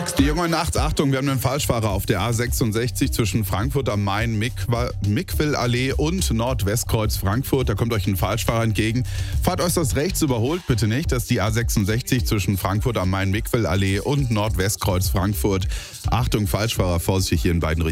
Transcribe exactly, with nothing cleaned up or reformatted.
Die Junge Nacht, Achtung, wir haben einen Falschfahrer auf der A sechsundsechzig zwischen Frankfurt am Main, Mickwill-Allee und Nordwestkreuz Frankfurt. Da kommt euch ein Falschfahrer entgegen. Fahrt äußerst rechts, überholt bitte nicht. Das ist die A sechsundsechzig zwischen Frankfurt am Main, Mickwill-Allee und Nordwestkreuz Frankfurt. Achtung, Falschfahrer, vorsichtig hier in beiden Richtungen.